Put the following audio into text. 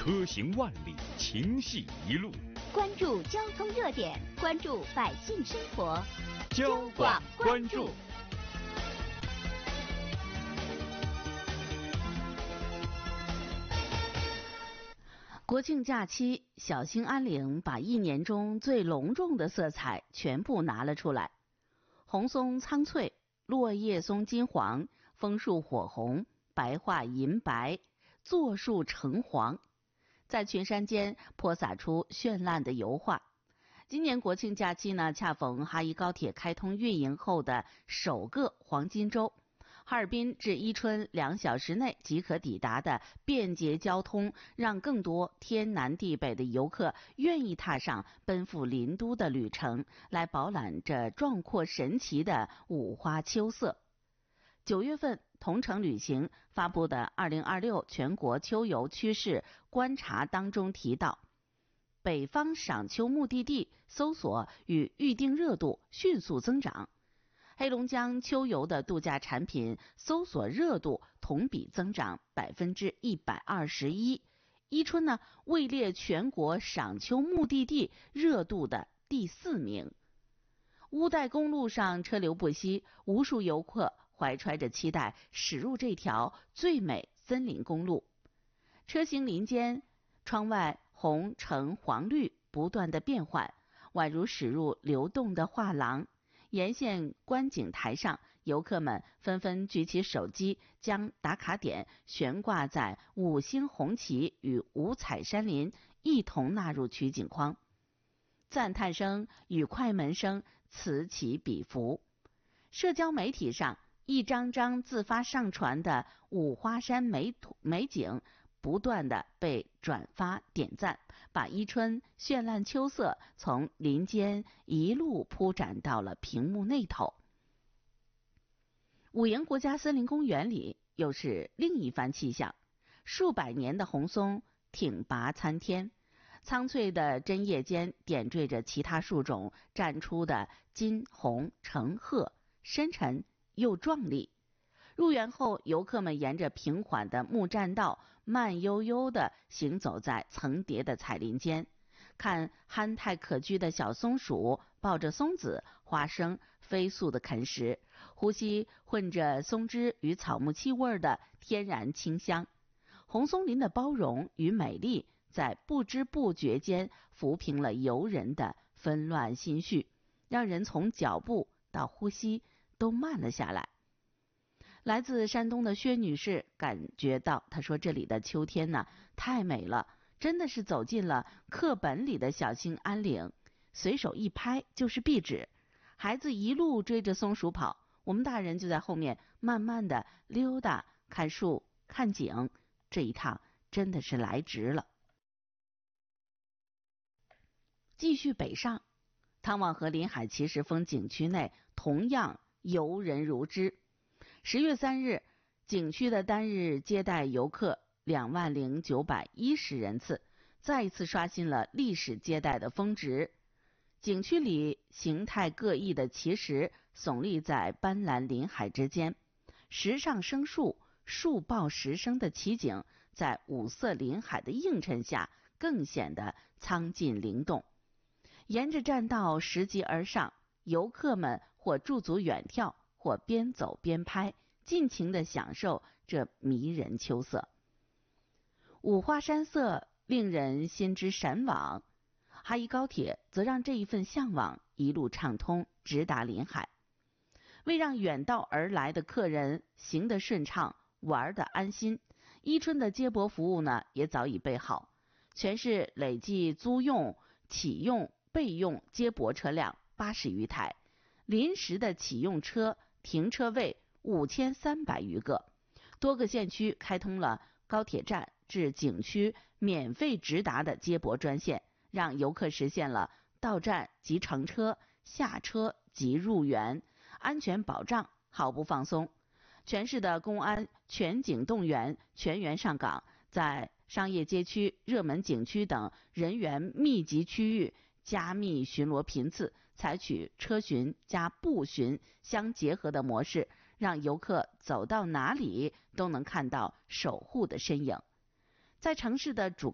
车行万里，情系一路。 关注交通热点，关注百姓生活。 交广关注。 国庆假期，小兴安岭把一年中最隆重的色彩全部拿了出来。红松苍翠，落叶松金黄，枫树火红，白桦银白，座树橙黄，在群山间泼洒出绚烂的油画。今年国庆假期呢，恰逢哈宜高铁开通运营后的首个黄金周。哈尔滨至伊春2小时内即可抵达的便捷交通，让更多天南地北的游客愿意踏上奔赴林都的旅程，来饱览这壮阔神奇的五花秋色。9月份，同程旅行发布的2026全国秋游趋势观察当中提到，北方赏秋目的地搜索与预订热度迅速增长。黑龙江秋游的度假产品搜索热度同比增长121%，伊春呢位列全国赏秋目的地热度的第4名。乌代公路上车流不息，无数游客怀揣着期待驶入这条最美森林公路。车行林间，窗外红橙黄绿不断的变换，宛如驶入流动的画廊。沿线观景台上，游客们纷纷举起手机，将打卡点悬挂在5星红旗与五彩山林一同纳入取景框。赞叹声与快门声此起彼伏。社交媒体上，一张张自发上传的五花山美景不断的被转发点赞，把伊春绚烂秋色从林间一路铺展到了屏幕那头。五营国家森林公园里又是另一番气象，数百年的红松挺拔参天，苍翠的针叶间点缀着其他树种绽出的金红橙褐，深沉又壮丽。入园后，游客们沿着平缓的木栈道慢悠悠地行走在层叠的彩林间，看憨态可掬的小松鼠抱着松子花生飞速地啃食，呼吸混着松枝与草木气味的天然清香。红松林的包容与美丽在不知不觉间抚平了游人的纷乱心绪，让人从脚步到呼吸都慢了下来。来自山东的薛女士感觉到，她说这里的秋天呢太美了，真的是走进了课本里的小兴安岭，随手一拍就是壁纸。孩子一路追着松鼠跑，我们大人就在后面慢慢的溜达，看树看景，这一趟真的是来值了。继续北上，汤旺河临海奇石峰景区内同样游人如织。10月3日，景区的单日接待游客20910人次，再一次刷新了历史接待的峰值。景区里形态各异的奇石耸立在斑斓林海之间，石上生树，树抱石生的奇景，在五色林海的映衬下更显得苍劲灵动。沿着栈道拾级而上，游客们或驻足远眺，或边走边拍，尽情地享受这迷人秋色。五花山色令人心之神往，哈宜高铁则让这一份向往一路畅通，直达临海。为让远道而来的客人行得顺畅，玩得安心，伊春的接驳服务呢也早已备好，全市累计租用、启用、备用接驳车辆80余台，临时的启用车停车位5300余个，多个县区开通了高铁站至景区免费直达的接驳专线，让游客实现了到站即乘车，下车即入园，安全保障毫不放松。全市的公安全警动员，全员上岗，在商业街区、热门景区等人员密集区域加密巡逻频次，采取车巡加步巡相结合的模式，让游客走到哪里都能看到守护的身影。在城市的主